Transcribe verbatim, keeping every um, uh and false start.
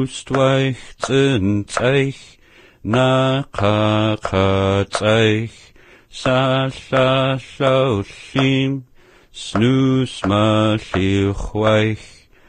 Ustwaich tzyntaich, na kakatzaich, sa lla llawllim, snws ma lliwchwaich.